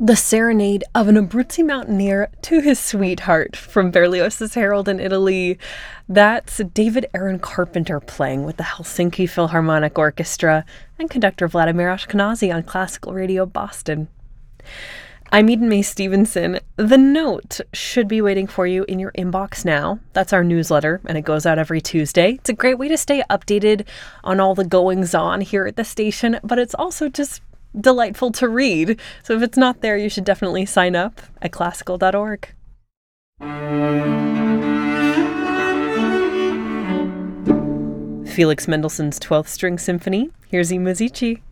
The Serenade of an Abruzzi Mountaineer to His Sweetheart from Berlioz's Harold in Italy. That's David Aaron Carpenter playing with the Helsinki Philharmonic Orchestra and conductor Vladimir Ashkenazy on Classical Radio Boston. I'm Eden Mae Stevenson. The Note should be waiting for you in your inbox now. That's our newsletter, and it goes out every Tuesday. It's a great way to stay updated on all the goings-on here at the station, but it's also just delightful to read. So if it's not there, you should definitely sign up at classical.org. Felix Mendelssohn's 12th String Symphony. Here's I Musici.